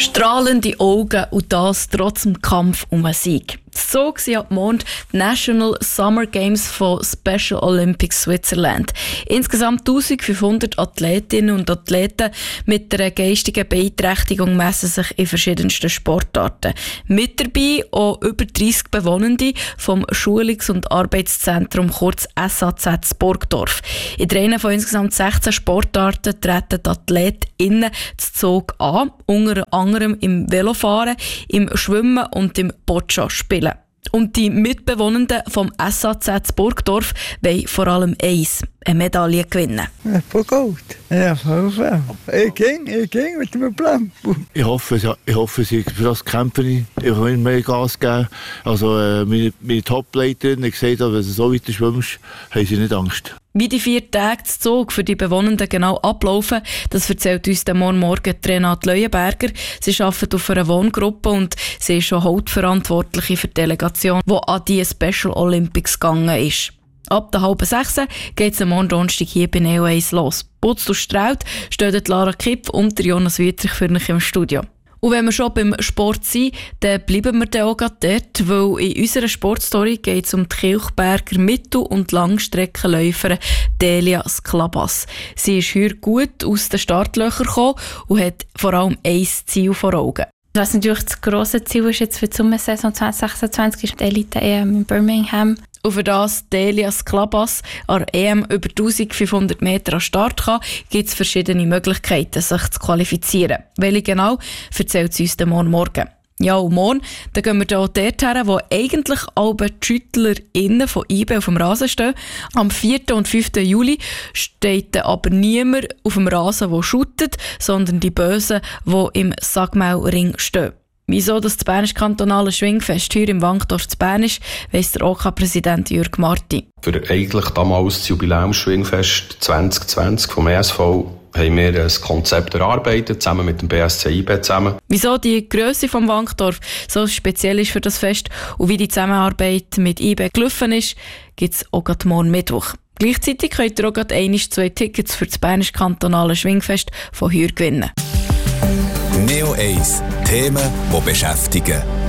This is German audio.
Strahlende Augen und das trotz dem Kampf um einen Sieg. So sehen ab morgen die National Summer Games von Special Olympics Switzerland. Insgesamt 1500 Athletinnen und Athleten mit einer geistigen Beeinträchtigung messen sich in verschiedensten Sportarten. Mit dabei auch über 30 Bewohnende vom Schulungs- und Arbeitszentrum kurz SAZ Burgdorf. In 3 von insgesamt 16 Sportarten treten die AthletInnen zu Zug an, unter anderem im Velofahren, im Schwimmen und im Boccia-Spielen. Und die Mitbewohnenden vom SAZ Burgdorf wollen vor allem eine Medaille gewinnen. Von Gold. Ja, voll. Ich ging mit dem Plan. Ich hoffe, für das kämpfe ich. Ich will mehr Gas geben. Also, meine Top-Leiterin hat gesagt, wenn du so weiter schwimmst, haben sie nicht Angst. Wie die 4 Tage zu Zug für die Bewohnenden genau ablaufen, das erzählt uns morgen Renate Leuenberger. Sie arbeitet auf einer Wohngruppe und sie ist schon Hauptverantwortliche für die Delegation, die an die Special Olympics gegangen ist. Ab der 5:30 geht es am morgen Donnerstag hier bei Neo 1 los. Putzt und strahlt stehen Lara Kipf und Jonas Wietrich für euch im Studio. Und wenn wir schon beim Sport sind, dann bleiben wir dann auch dort, weil in unserer Sportstory geht es um die Kilchberger Mittel- und Langstreckenläuferin Delia Sklabas. Sie ist heute gut aus den Startlöchern gekommen und hat vor allem ein Ziel vor Augen. Was natürlich das grosse Ziel ist jetzt für die Sommersaison 2026 ist die Elite-EM in Birmingham. Und für das Delia Sklabas an der EM über 1500 Meter an Start kann, gibt es verschiedene Möglichkeiten, sich zu qualifizieren. Welche genau, erzählt sie uns morgen. Ja, und morgen dann gehen wir dort her, wo eigentlich alle die SchüttlerInnen von IB auf dem Rasen stehen. Am 4. und 5. Juli steht aber niemand auf dem Rasen, der shootet, sondern die Bösen, die im Sagmaulring stehen. Wieso das Bernisch-Kantonale Schwingfest hier im Wankdorf zu Bern ist, weiss der OK-Präsident Jürg Marti. Für eigentlich damals das Jubiläumsschwingfest 2020 vom ESV haben wir ein Konzept erarbeitet, zusammen mit dem BSC IB zusammen. Wieso die Grösse vom Wankdorf so speziell ist für das Fest und wie die Zusammenarbeit mit IB gelaufen ist, gibt es auch morgen Mittwoch. Gleichzeitig könnt ihr auch 2 Tickets für das Bernisch-Kantonale Schwingfest von hier gewinnen. Neo 1. Themen, die beschäftigen.